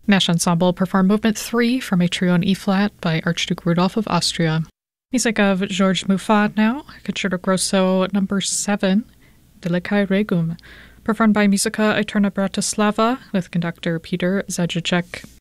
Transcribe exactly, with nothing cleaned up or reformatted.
Mesh Ensemble performed Movement three from a trio in E-flat by Archduke Rudolph of Austria. Music of Georges Muffat now, Concerto Grosso number seven, Delicai Regum, performed by Musica Eterna Bratislava with conductor Peter Zajacek.